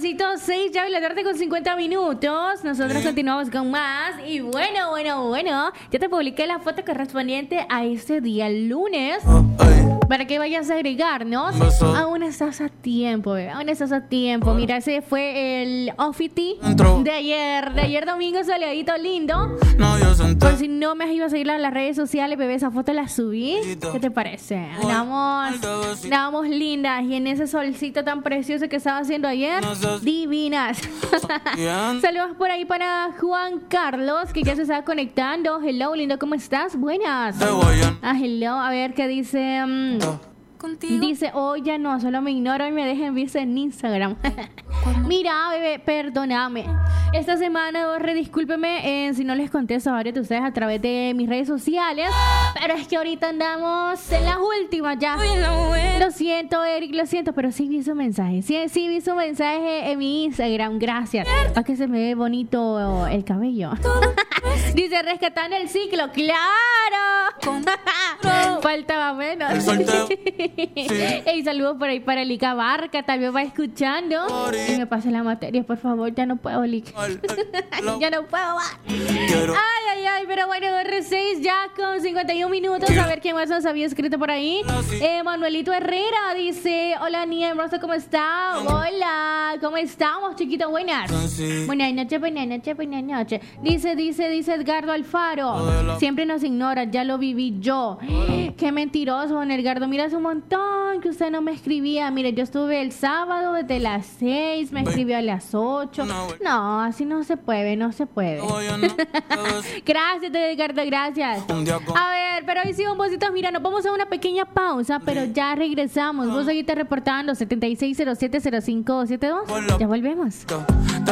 solcito 6 ya de la tarde con 50 minutos. Nosotros continuamos con más. Y bueno, ya te publiqué la foto correspondiente a este día lunes. Para que vayas a agregarnos. Aún estás a tiempo, aún estás a tiempo. Mira, ese fue el Offity de ayer domingo, soleadito lindo. Por si no me has ido a seguir en las redes sociales, bebé, esa foto la subí. ¿Qué te parece? Andábamos lindas y en ese solcito tan precioso que estaba haciendo ayer, divinas. Saludos por ahí para Juan Carlos, que ya se está conectando. Hello, lindo, ¿cómo estás? Buenas. Hello, a ver qué dice. Dice, ya no, solo me ignoro y me dejen visto en Instagram. Mira, bebé, perdóname. Esta semana, discúlpeme si no les contesto a varios de ustedes a través de mis redes sociales. Pero es que ahorita andamos en las últimas ya. Lo siento, Eric, lo siento, pero sí vi su mensaje. Sí vi su mensaje en mi Instagram, gracias. Para que se me ve bonito el cabello. Dice, rescatando el ciclo, ¡claro! Faltaba menos. Y saludos por ahí para Lica Barca, también va escuchando. Y me pase la materia, por favor, ya no puedo, Lica. Ya no puedo más. Ay, pero bueno, R6 ya con 51 minutos. A ver quién más nos había escrito por ahí. Manuelito Herrera dice, hola, Nia Hermosa, ¿cómo está? Hola, ¿cómo estamos, chiquito? Buenas noches. Dice Edgardo Alfaro, siempre nos ignora, ya lo viví yo. Qué mentiroso, don Edgardo. Mira, hace un montón que usted no me escribía. Mire, yo estuve el sábado desde las 6, me escribió a las 8. No, así no se puede. Gracias, Edgardo, gracias. A ver, pero hoy sí, bombositos, mira, nos vamos a una pequeña pausa, pero ya regresamos. Vos seguiste reportando 76070572. Ya volvemos.